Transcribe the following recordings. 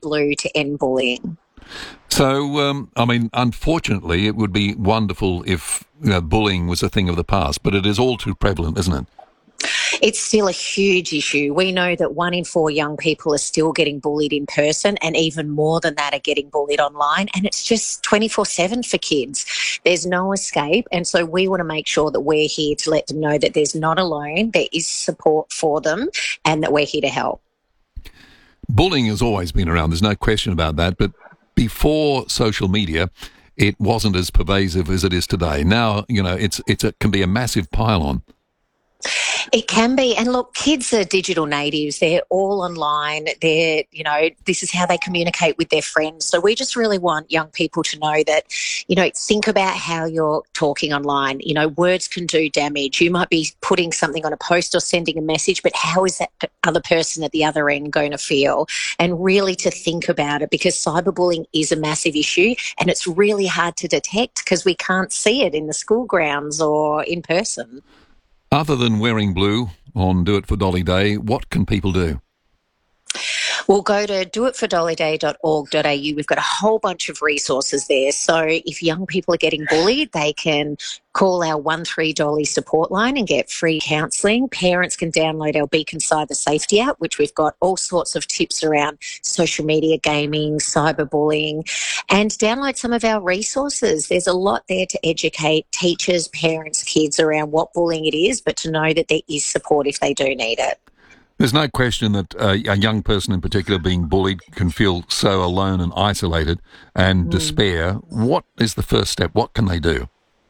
blue to end bullying. So, unfortunately, it would be wonderful if bullying was a thing of the past, but it is all too prevalent, isn't it? It's still a huge issue. We know that 1 in 4 young people are still getting bullied in person, and even more than that are getting bullied online. And it's just 24/7 for kids. There's no escape. And so we want to make sure that we're here to let them know that there's not alone, there is support for them, and that we're here to help. Bullying has always been around. There's no question about that. But before social media, it wasn't as pervasive as it is today. Now, it can be a massive pile-on. It can be. And look, kids are digital natives. They're all online. This is how they communicate with their friends. So we just really want young people to know that, think about how you're talking online. Words can do damage. You might be putting something on a post or sending a message, but how is that other person at the other end going to feel? And really to think about it, because cyberbullying is a massive issue and it's really hard to detect because we can't see it in the school grounds or in person. Other than wearing blue on Do It for Dolly Day, what can people do? Well, go to doitfordollyday.org.au. We've got a whole bunch of resources there. So if young people are getting bullied, they can call our 13 support line and get free counselling. Parents can download our Beacon Cyber Safety app, which we've got all sorts of tips around social media, gaming, cyberbullying, and download some of our resources. There's a lot there to educate teachers, parents, kids around what bullying it is, but to know that there is support if they do need it. There's no question that a young person in particular being bullied can feel so alone and isolated and despair. What is the first step? What can they do?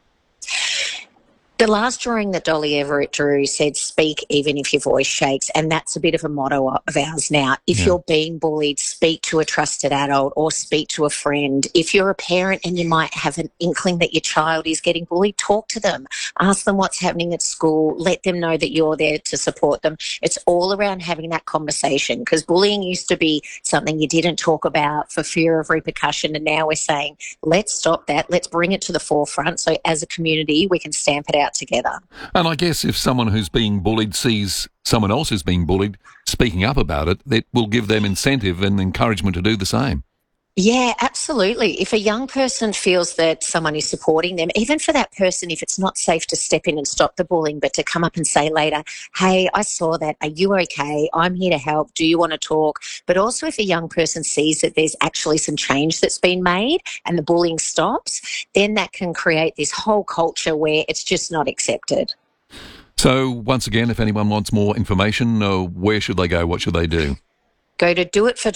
The last drawing that Dolly Everett drew said, speak even if your voice shakes, and that's a bit of a motto of ours now. If you're being bullied, speak to a trusted adult or speak to a friend. If you're a parent and you might have an inkling that your child is getting bullied, talk to them. Ask them what's happening at school. Let them know that you're there to support them. It's all around having that conversation, because bullying used to be something you didn't talk about for fear of repercussion, and now we're saying, let's stop that. Let's bring it to the forefront so as a community we can stamp it out together. And I guess if someone who's being bullied sees someone else who's being bullied speaking up about it, that will give them incentive and encouragement to do the same. Yeah, absolutely. If a young person feels that someone is supporting them, even for that person, if it's not safe to step in and stop the bullying, but to come up and say later, hey, I saw that. Are you okay? I'm here to help. Do you want to talk? But also if a young person sees that there's actually some change that's been made and the bullying stops, then that can create this whole culture where it's just not accepted. So once again, if anyone wants more information, where should they go? What should they do? Go to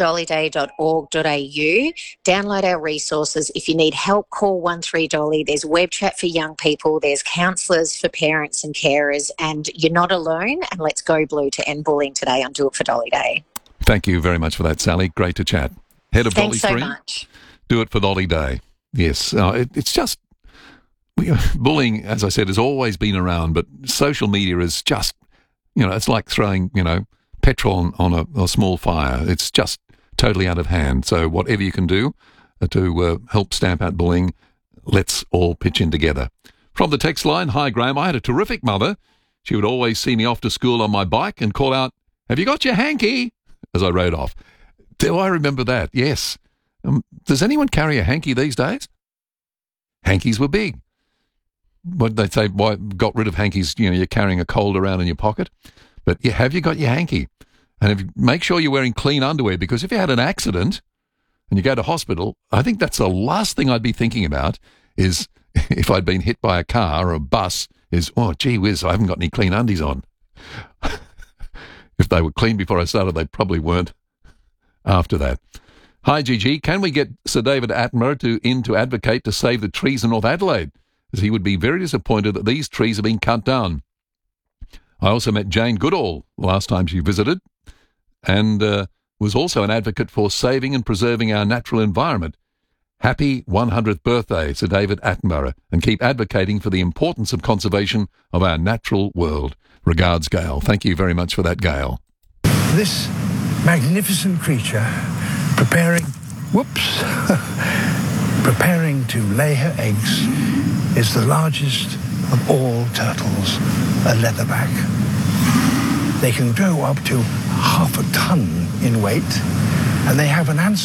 doitfordollyday.org.au, download our resources. If you need help, call 13 There's web chat for young people. There's counsellors for parents and carers. And you're not alone. And let's go blue to end bullying today on Do It for Dolly Day. Thank you very much for that, Sally. Great to chat. Head of Thanks Dolly 3. so much. Do It for Dolly Day. Yes, it's just... bullying, as I said, has always been around, but social media is just, it's like throwing, petrol on a small fire. It's just totally out of hand. So whatever you can do to help stamp out bullying, let's all pitch in together. From the text line, hi Graham, I had a terrific mother. She would always see me off to school on my bike and call out, have you got your hanky? As I rode off. Do I remember that? Yes. Does anyone carry a hanky these days? Hankies were big. What they say, why got rid of hankies, you're carrying a cold around in your pocket. But have you got your hanky? And make sure you're wearing clean underwear, because if you had an accident and you go to hospital, I think that's the last thing I'd be thinking about is if I'd been hit by a car or a bus is, oh, gee whiz, I haven't got any clean undies on. If they were clean before I started, they probably weren't after that. Hi, Gigi. Can we get Sir David Attenborough to advocate to save the trees in North Adelaide? As he would be very disappointed that these trees are being cut down. I also met Jane Goodall last time she visited and was also an advocate for saving and preserving our natural environment. Happy 100th birthday, Sir David Attenborough, and keep advocating for the importance of conservation of our natural world. Regards, Gail. Thank you very much for that, Gail. This magnificent creature preparing to lay her eggs is the largest of all turtles, a leatherback. They can grow up to 1/2 ton in weight, and they have an